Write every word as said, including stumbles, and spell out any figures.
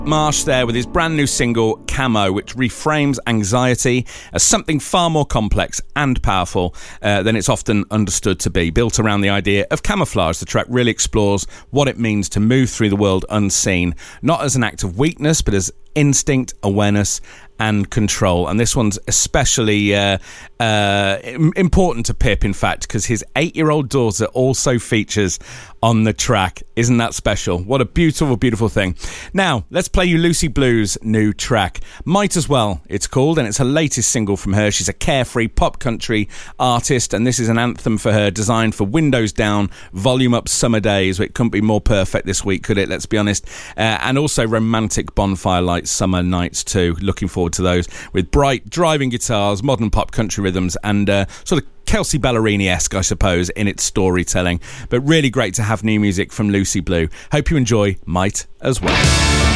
Marsh there with his brand new single Camo, which reframes anxiety as something far more complex and powerful uh, than it's often understood to be. Built around the idea of camouflage, the track really explores what it means to move through the world unseen, not as an act of weakness but as instinct, awareness and control. And this one's especially uh, uh, important to Pip, in fact, because his eight-year-old daughter also features on the track. Isn't that special? What a beautiful, beautiful thing. Now, let's play you Lucy Blue's new track. Might As Well, it's called, and it's her latest single from her. She's a carefree pop country artist, and this is an anthem for her designed for windows down, volume up summer days. It couldn't be more perfect this week, could it? Let's be honest. Uh, and also romantic bonfire light summer nights too. Looking forward to those with bright driving guitars, modern pop country rhythms, and uh, sort of Kelsey Ballerini-esque, I suppose, in its storytelling. But really great to have new music from Lucy Blue. Hope you enjoy Might As Well.